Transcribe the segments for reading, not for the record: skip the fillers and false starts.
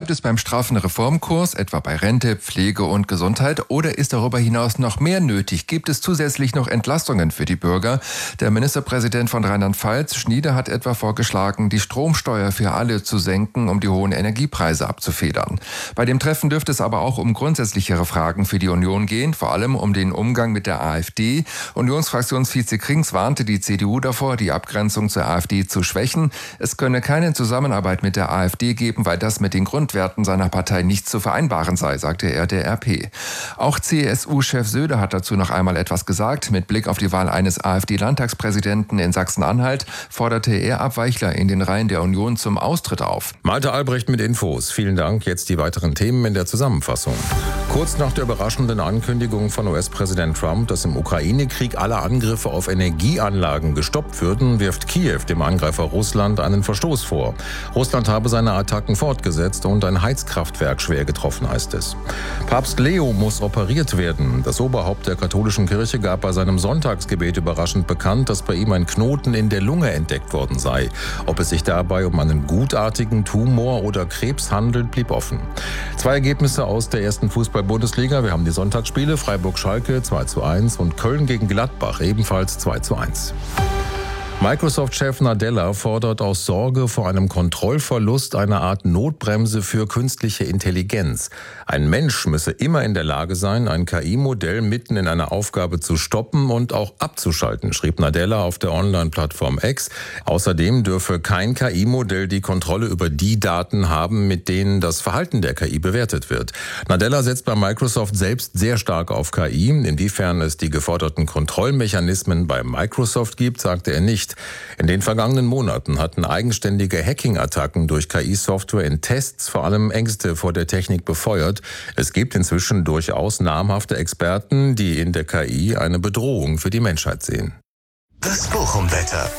Bleibt es beim straffen Reformkurs, etwa bei Rente, Pflege und Gesundheit, oder ist darüber hinaus noch mehr nötig? Gibt es zusätzlich noch Entlastungen für die Bürger? Der Ministerpräsident von Rheinland-Pfalz, Schnieder, hat etwa vorgeschlagen, die Stromsteuer für alle zu senken, um die hohen Energiepreise abzufedern. Bei dem Treffen dürfte es aber auch um grundsätzlichere Fragen für die Union gehen, vor allem um den Umgang mit der AfD. Unionsfraktionsvize Krings warnte die CDU davor, die Abgrenzung zur AfD zu schwächen. Es könne keine Zusammenarbeit mit der AfD geben, weil das mit den Grundwerten seiner Partei nicht zu vereinbaren sei, sagte er der RP. Auch CSU-Chef Söder hat dazu noch einmal etwas gesagt. Mit Blick auf die Wahl eines AfD-Landtagspräsidenten in Sachsen-Anhalt forderte er Abweichler in den Reihen der Union zum Austritt auf. Malte Albrecht mit Infos. Vielen Dank. Jetzt die weiteren Themen in der Zusammenfassung. Kurz nach der überraschenden Ankündigung von US-Präsident Trump, dass im Ukraine-Krieg alle Angriffe auf Energieanlagen gestoppt würden, wirft Kiew dem Angreifer Russland einen Verstoß vor. Russland habe seine Attacken fortgesetzt und ein Heizkraftwerk schwer getroffen, heißt es. Papst Leo muss operiert werden. Das Oberhaupt der katholischen Kirche gab bei seinem Sonntagsgebet überraschend bekannt, dass bei ihm ein Knoten in der Lunge entdeckt worden sei. Ob es sich dabei um einen gutartigen Tumor oder Krebs handelt, blieb offen. 2 Ergebnisse aus der ersten Fußball-Bundesliga. Wir haben die Sonntagsspiele: Freiburg-Schalke 2:1 und Köln gegen Gladbach ebenfalls 2:1. Microsoft-Chef Nadella fordert aus Sorge vor einem Kontrollverlust eine Art Notbremse für künstliche Intelligenz. Ein Mensch müsse immer in der Lage sein, ein KI-Modell mitten in einer Aufgabe zu stoppen und auch abzuschalten, schrieb Nadella auf der Online-Plattform X. Außerdem dürfe kein KI-Modell die Kontrolle über die Daten haben, mit denen das Verhalten der KI bewertet wird. Nadella setzt bei Microsoft selbst sehr stark auf KI. Inwiefern es die geforderten Kontrollmechanismen bei Microsoft gibt, sagte er nicht. In den vergangenen Monaten hatten eigenständige Hacking-Attacken durch KI-Software in Tests vor allem Ängste vor der Technik befeuert. Es gibt inzwischen durchaus namhafte Experten, die in der KI eine Bedrohung für die Menschheit sehen. Das Bochum-Wetter.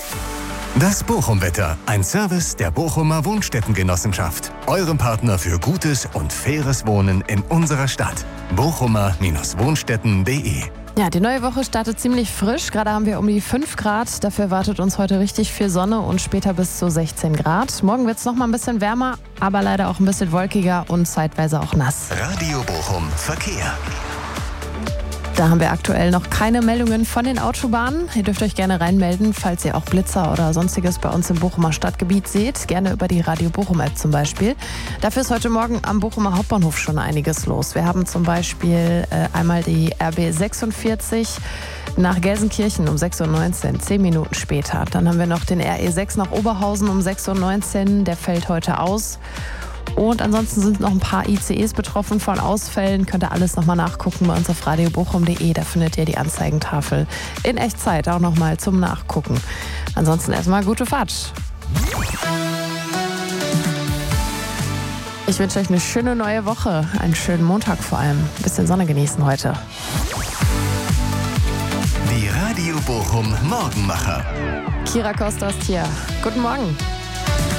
Das Bochum-Wetter, ein Service der Bochumer Wohnstättengenossenschaft. Eurem Partner für gutes und faires Wohnen in unserer Stadt. bochumer-wohnstätten.de. Ja, die neue Woche startet ziemlich frisch. Gerade haben wir um die 5 Grad. Dafür erwartet uns heute richtig viel Sonne und später bis zu 16 Grad. Morgen wird es noch mal ein bisschen wärmer, aber leider auch ein bisschen wolkiger und zeitweise auch nass. Radio Bochum Verkehr. Da haben wir aktuell noch keine Meldungen von den Autobahnen. Ihr dürft euch gerne reinmelden, falls ihr auch Blitzer oder sonstiges bei uns im Bochumer Stadtgebiet seht. Gerne über die Radio Bochum App zum Beispiel. Dafür ist heute Morgen am Bochumer Hauptbahnhof schon einiges los. Wir haben zum Beispiel einmal die RB 46 nach Gelsenkirchen um 6:19 Uhr, 10 Minuten später. Dann haben wir noch den RE 6 nach Oberhausen um 6:19 Uhr. Der fällt heute aus. Und ansonsten sind noch ein paar ICEs betroffen von Ausfällen. Könnt ihr alles nochmal nachgucken bei uns auf radiobochum.de. Da findet ihr die Anzeigentafel in Echtzeit auch nochmal zum Nachgucken. Ansonsten erstmal gute Fahrt. Ich wünsche euch eine schöne neue Woche. Einen schönen Montag vor allem. Ein bisschen Sonne genießen heute. Die Radio Bochum Morgenmacher. Kira Costa ist hier. Guten Morgen.